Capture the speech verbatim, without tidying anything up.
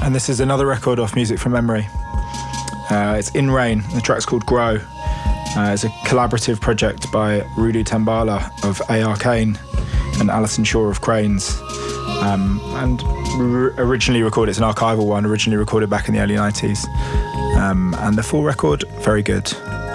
And this is another record off Music from Memory. Uh, it's In Rain. The track's called Grow. Uh, it's a collaborative project by Rudy Tambala of A Arcane and Alison Shaw of Cranes. Um, and r- originally recorded, it's an archival one, originally recorded back in the early nineties. Um, and the full record, very good.